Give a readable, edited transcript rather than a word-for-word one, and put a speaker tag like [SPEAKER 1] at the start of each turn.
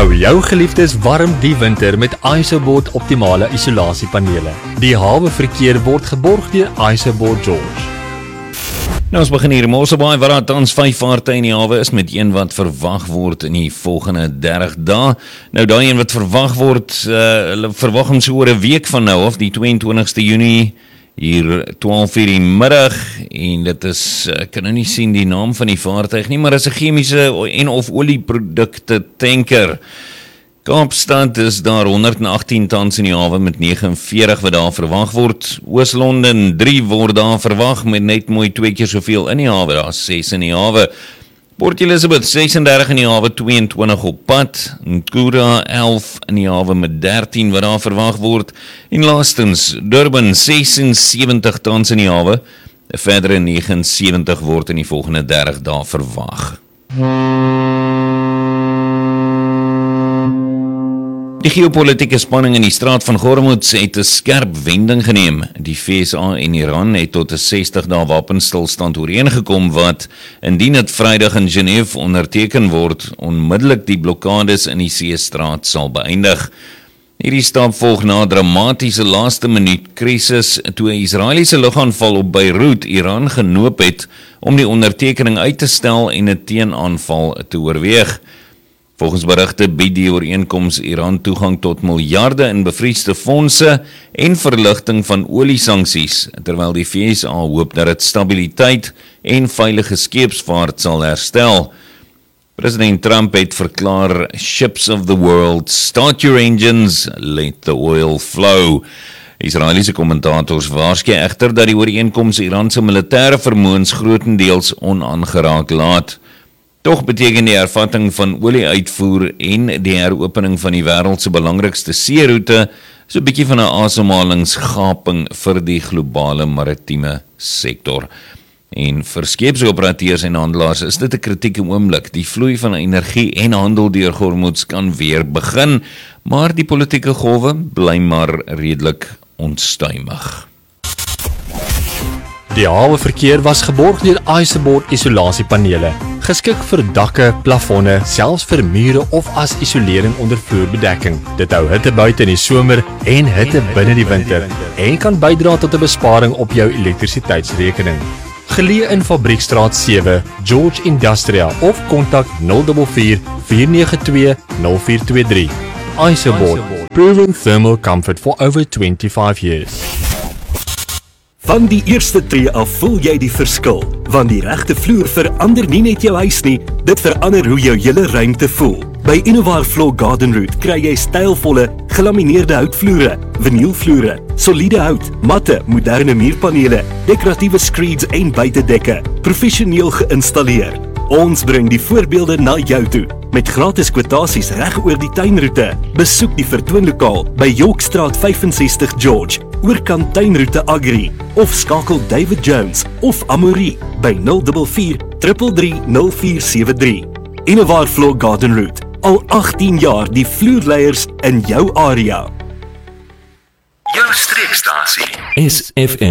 [SPEAKER 1] Hou jou geliefdes warm die winter met ISOBORD optimale isolasiepanele. Die hawe verkeer word geborg deur ISOBORD George.
[SPEAKER 2] Nou ons begin hier in Mosselbaai waar daar tans 5 vaartuie in die hawe is met een wat verwag word in die volgende 30 dae. Nou daai een wat verwag word, hulle verwag hom so oor 'n week van nou af, die 22ste Junie hier 12:00 die middag en dit is, ek kan nou nie sien die naam van die vaartuig nie, maar is 'n chemiese en of olieprodukte tanker. Kaapstad is daar 118 tans in die hawe met 49 wat daar verwag word. Oos-London 3 word daar verwag met net mooi 2 keer soveel in die hawe, daar is 6 in die hawe. Port Elizabeth 36 in die hawe, 22 op pad. Nkura 11 in die hawe met 13 wat daar verwag word. En laastens Durban 76 tans in die hawe, verdere 79 word in die volgende 30 dae verwag. Die geopolitiese spanning in die straat van Hormuz het 'n skerp wending geneem. Die VSA en Iran het tot 'n 60 dae wapenstilstand ooreengekom wat, indien dit Vrydag in Genève onderteken word, onmiddellik die blokkades in die seestraat sal beëindig. Hierdie stap volg na 'n dramatiese laaste minuut krisis toe 'n Israeliese lugaanval op Beirut Iran genoop het om die ondertekening uit te stel en 'n teenaanval te oorweeg. Volgens berigte bied die ooreenkoms Iran toegang tot miljarde in bevriesde fondse en verligting van oliesanksies, terwyl die VSA hoop dat dit stabiliteit en veilige skeepsvaart sal herstel. President Trump het verklaar, "Ships of the world, start your engines, let the oil flow." Israeliese kommentators waarsku egter dat die ooreenkoms Iran se militêre vermoëns grootendeels onaangeraak laat. Tog beteken die hervatting van olieuitvoer en die heropening van die wêreld se belangrikste seeroete so 'n bietjie van 'n asemhalingsgaping vir die globale maritieme sektor. En vir skeepsoperateurs en handelaars is dit 'n kritieke oomblik. Die vloei van energie en handel deur Hormuz kan weer begin, maar die politieke golwe bly maar redelik onstuimig.
[SPEAKER 1] Die haweverkeer was geborg deur ISOBORD isolasiepanele, geskik vir dakke, plafonne, selfs vir mure of as isolering onder vloerbedekking. Dit hou hitte buite in die somer en hitte binne die winter en kan bydra tot 'n besparing op jou elektrisiteitsrekening. Geleë in Fabriekstraat 7, George Industrial of kontak 044 492 0423. ISOBORD, proven thermal comfort for over 25 years.
[SPEAKER 3] Van die eerste tree af voel jy die verskil, want die regte vloer verander nie net jou huis nie, dit verander hoe jou hele ruimte voel. By Innovar Floor Garden Route kry jy stylvolle, gelamineerde houtvloere, vinylvloere, soliede hout, matte, moderne muurpanele, dekoratiewe screeds en buitedekke, professioneel geïnstalleer. Ons bring die voorbeelde na jou toe, met gratis kwotasies reg oor die tuinroete. Besoek die vertoonlokaal by Yorkstraat 65 George, oorkant tuinroete Agri, of skakel David Jones of Amaury by 044 333 0473. Innovar Floor Garden Route, al 18 jaar die vloerleiers in jou area.
[SPEAKER 4] Jou streekstasie.
[SPEAKER 5] SFM